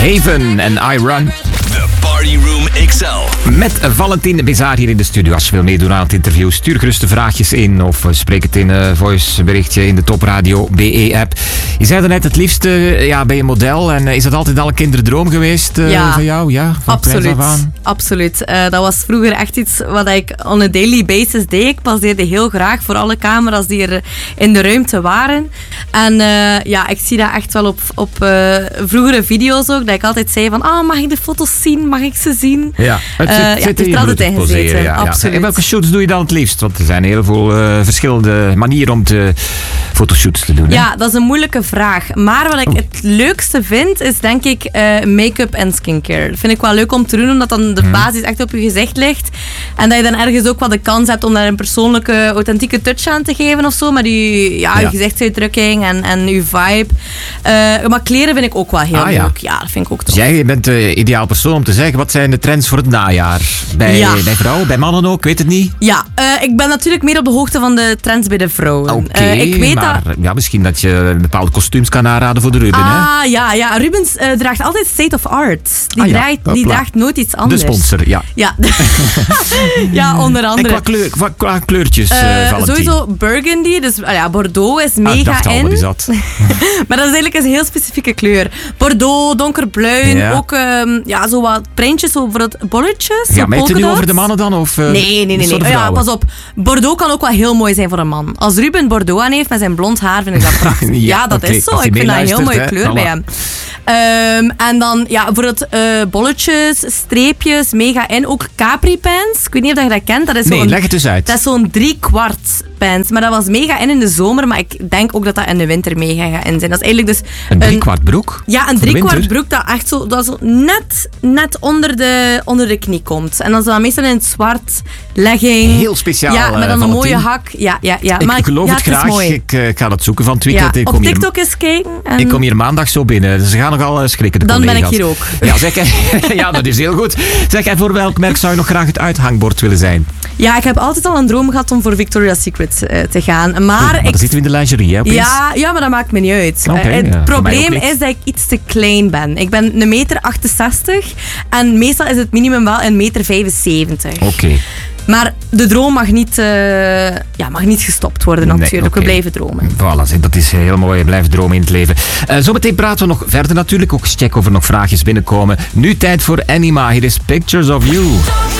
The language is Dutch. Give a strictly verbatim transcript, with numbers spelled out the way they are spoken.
Haven en I Run. The Party Room X L. Met Valentin Bizar hier in de studio. Als je wil meedoen aan het interview, stuur gerust de vraagjes in of spreek het in een voiceberichtje in de Top Radio B E-app. Je zei er net het liefste, ja, ben je model en is dat altijd al een kinderdroom geweest uh, ja, van jou? Ja, van absoluut. Absoluut. Uh, dat was vroeger echt iets wat ik on a daily basis deed. Ik passeerde heel graag voor alle camera's die er in de ruimte waren. En uh, ja, ik zie dat echt wel op, op uh, vroegere video's ook, dat ik altijd zei van, ah, mag ik de foto's zien? Mag ik ze zien? Ja, het zit, uh, zit ja, het heeft er altijd in gezeten. Ja, absoluut. En welke shoots doe je dan het liefst? Want er zijn heel veel uh, verschillende manieren om te fotoshoots te doen. Hè? Ja, dat is een moeilijke vraag. Maar wat ik oh. het leukste vind, is denk ik uh, make-up en skincare. Dat vind ik wel leuk om te doen, omdat dan de basis echt op je gezicht ligt. En dat je dan ergens ook wel de kans hebt om daar een persoonlijke, authentieke touch aan te geven of zo. Met je, ja, je ja. gezichtsuitdrukking en, en je vibe. Uh, maar kleren vind ik ook wel heel ah, leuk. Ja. ja, dat vind ik ook tof. Dus jij bent de ideaal persoon om te zeggen, wat zijn de trends voor het najaar? Bij, ja. bij vrouwen, bij mannen ook, weet het niet? Ja, uh, ik ben natuurlijk meer op de hoogte van de trends bij de vrouwen. Oké, okay, uh, ik weet maar dat... ja, misschien dat je bepaalde kostuums kan aanraden voor de Ruben, ah, hè? Ja, ja. Rubens uh, draagt altijd State of Art. Die, ah, ja. draagt, die draagt nooit iets anders. De sponsor, ja. Ja, ja, onder andere. En qua, kleur, qua, qua kleurtjes, uh, Valentin? Sowieso burgundy, dus uh, ja, Bordeaux is mega ah, ik dacht al, in. wat is dat? Maar dat is eigenlijk een heel specifieke kleur. Bordeaux, donkerbruin, ja. ook um, ja, zo wat printjes, zo voor het bolletjes. Ja, maar heb je het nu over de mannen dan? Of, uh, nee, nee, nee. nee. Oh, ja, pas op. Bordeaux kan ook wel heel mooi zijn voor een man. Als Ruben Bordeaux aan heeft met zijn blond haar, vind ik dat prachtig. ja, ja, dat okay. is zo. Ik vind dat een heel mooie kleur hè, bij hem. Um, en dan ja, voor het uh, bolletjes, streepjes, mega in. Ook Capri pants. Ik weet niet of je dat kent. Dat is nee, zo'n, leg het eens uit. Dat is zo'n drie kwart pants. Maar dat was mega in in de zomer. Maar ik denk ook dat dat in de winter mega gaat in zijn. Dat is eigenlijk dus... Een drie kwart broek? Ja, een drie kwart broek dat echt zo, dat zo net, net onder, de, onder de knie komt. En dan is dat meestal in het zwart, legging. Heel speciaal. Ja, met dan uh, een mooie hak. Ja, ja, ja. Ik maar geloof ja, het graag. Het ik uh, ga dat zoeken van het weekend. Ja, ik op kom TikTok hier, eens kijken. En... Ik kom hier maandag zo binnen. Dus ze gaan nogal uh, schrikken, de Dan collega's. ben ik hier ook. Ja, zeg, ja, dat is heel goed. Zeg, en voor welk merk zou je nog graag het uithangbord willen zijn? Ja, ik heb altijd al een droom gehad om voor Victoria's Secret uh, te gaan. Maar, oh, maar ik... dan zitten we in de lingerie, hè? Ja, ja, maar dat maakt me niet uit. Okay, uh, het ja, probleem is dat ik iets te klein ben. Ik ben een meter achtenzestig en meestal is het minimum wel een meter vijfenzeventig. Oké. Okay. Maar de droom mag niet, uh, ja, mag niet gestopt worden natuurlijk. Nee, okay. We blijven dromen. Voilà, dat is heel mooi. Blijf dromen in het leven. Uh, zometeen praten we nog verder natuurlijk. Ook eens checken of er nog vraagjes binnenkomen. Nu tijd voor Anima. Hier is Pictures of You.